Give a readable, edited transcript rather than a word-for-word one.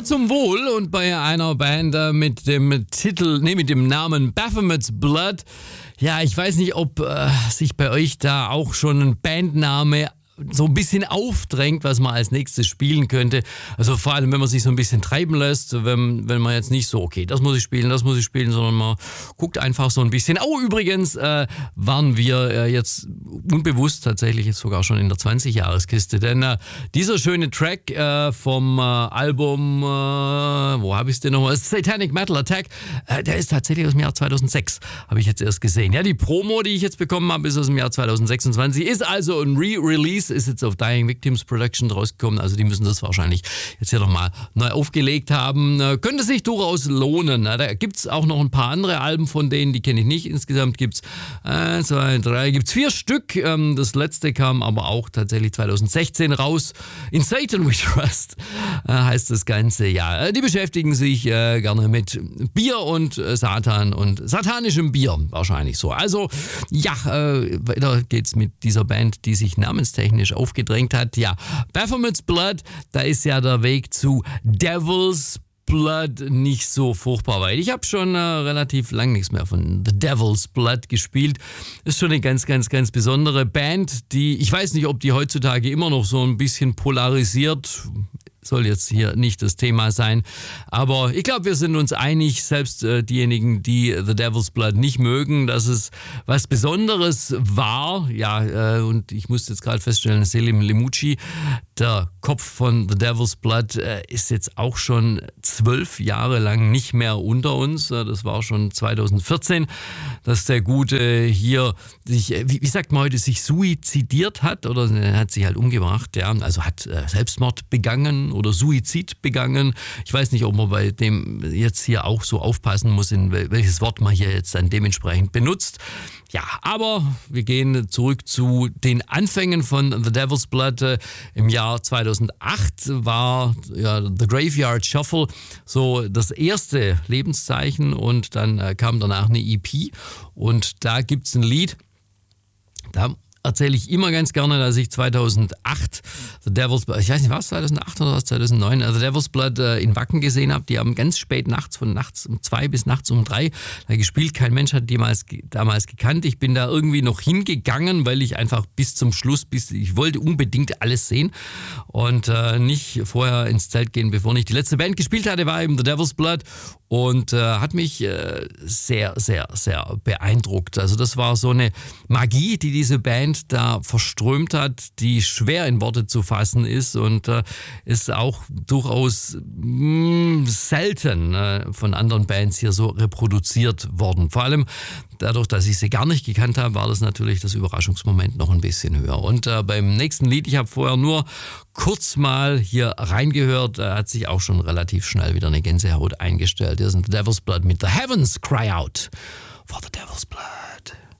Mehr zum Wohl und bei einer Band mit dem Namen Baphomet's Blood. Ja, ich weiß nicht, ob sich bei euch da auch schon ein Bandname so ein bisschen aufdrängt, was man als nächstes spielen könnte. Also vor allem, wenn man sich so ein bisschen treiben lässt, wenn man jetzt nicht so, okay, das muss ich spielen, sondern man guckt einfach so ein bisschen. Oh, übrigens waren wir jetzt unbewusst tatsächlich jetzt sogar schon in der 20-Jahreskiste, denn dieser schöne Track vom Album, wo habe ich es denn nochmal? Satanic Metal Attack, der ist tatsächlich aus dem Jahr 2006, habe ich jetzt erst gesehen. Ja, die Promo, die ich jetzt bekommen habe, ist aus dem Jahr 2026, ist also ein Re-Release, ist jetzt auf Dying Victims Production rausgekommen, also die müssen das wahrscheinlich jetzt hier nochmal neu aufgelegt haben. Könnte sich durchaus lohnen. Da gibt es auch noch ein paar andere Alben von denen, die kenne ich nicht. Insgesamt gibt es 1, 2, 3, gibt es 4 Stück. Das letzte kam aber auch tatsächlich 2016 raus. In Satan We Trust heißt das Ganze. Ja, die beschäftigen sich gerne mit Bier und Satan und satanischem Bier wahrscheinlich so. Also ja, weiter geht's mit dieser Band, die sich namenstechnisch aufgedrängt hat. Ja, Baphomet's Blood, da ist ja der Weg zu Devil's Blood nicht so furchtbar weit. Ich habe schon relativ lang nichts mehr von The Devil's Blood gespielt. Ist schon eine ganz, ganz, ganz besondere Band, die, ich weiß nicht, ob die heutzutage immer noch so ein bisschen polarisiert. Soll jetzt hier nicht das Thema sein. Aber ich glaube, wir sind uns einig, selbst diejenigen, die The Devil's Blood nicht mögen, dass es was Besonderes war. Ja, und ich musste jetzt gerade feststellen, Selim Lemucci, der Kopf von The Devil's Blood, ist jetzt auch schon 12 Jahre lang nicht mehr unter uns. Das war schon 2014, dass der Gute hier sich, wie sagt man heute, sich suizidiert hat oder hat sich halt umgebracht. Ja, also hat Selbstmord begangen oder Suizid begangen. Ich weiß nicht, ob man bei dem jetzt hier auch so aufpassen muss, in welches Wort man hier jetzt dann dementsprechend benutzt. Ja, aber wir gehen zurück zu den Anfängen von The Devil's Blood. Im Jahr 2008 war ja The Graveyard Shuffle so das erste Lebenszeichen und dann kam danach eine EP und da gibt's ein Lied, da erzähle ich immer ganz gerne, dass ich 2008 The Devil's Blood, ich weiß nicht, was 2008 oder was 2009, The Devil's Blood in Wacken gesehen habe. Die haben ganz spät nachts, von nachts um 2 bis nachts um 3 da gespielt. Kein Mensch hat die damals gekannt. Ich bin da irgendwie noch hingegangen, weil ich einfach bis zum Schluss, ich wollte unbedingt alles sehen und nicht vorher ins Zelt gehen, bevor nicht die letzte Band gespielt hatte, war eben The Devil's Blood. Und hat mich sehr, sehr, sehr beeindruckt. Also das war so eine Magie, die diese Band da verströmt hat, die schwer in Worte zu fassen ist und ist auch durchaus selten von anderen Bands hier so reproduziert worden. Vor allem dadurch, dass ich sie gar nicht gekannt habe, war das natürlich das Überraschungsmoment noch ein bisschen höher. Und beim nächsten Lied, ich habe vorher nur kurz mal hier reingehört, hat sich auch schon relativ schnell wieder eine Gänsehaut eingestellt. Hier sind The Devil's Blood mit The Heavens Cry Out for the Devil's Blood.